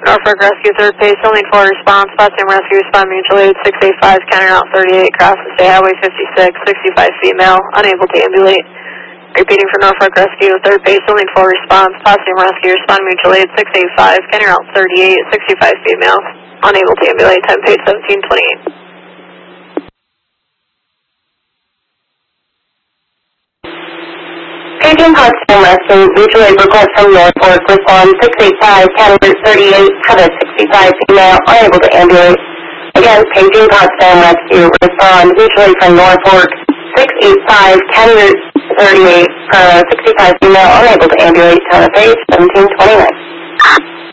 Norfolk Rescue, third base, only 4 response. Last name rescue, respond mutual aid, 685, county route 38, crosses State Highway 56, 65 female, unable to ambulate. Repeating for Norfolk Rescue, third base, only 4 response. Last name rescue, respond mutual aid, 685, county route 38, 65 female, unable to ambulate, time page 1728. Paging Potsdam Rescue, mutual aid request from Norfolk, respond 685, county route 38, cover 65 female, unable to ambulate. Again, paging Potsdam Rescue, respond mutual aid from Norfolk, 685, county route 38, 65 female, unable to ambulate, time of page 1729.